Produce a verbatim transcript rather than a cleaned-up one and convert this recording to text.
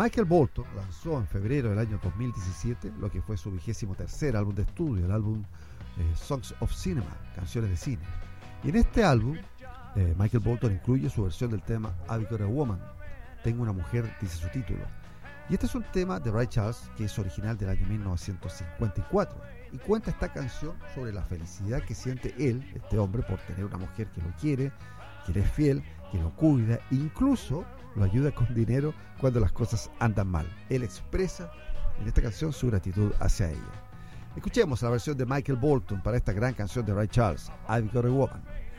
Michael Bolton lanzó en febrero del año dos mil diecisiete lo que fue su vigésimo tercer álbum de estudio, el álbum eh, Songs of Cinema, canciones de cine. Y en este álbum, eh, Michael Bolton incluye su versión del tema I've Got a Woman, Tengo una mujer, dice su título. Y este es un tema de Ray Charles que es original del año mil novecientos cincuenta y cuatro y cuenta esta canción sobre la felicidad que siente él, este hombre, por tener una mujer que lo quiere, que le es fiel, que lo cuida, incluso lo ayuda con dinero cuando las cosas andan mal. Él expresa en esta canción su gratitud hacia ella. Escuchemos la versión de Michael Bolton para esta gran canción de Ray Charles, I've Got a Woman.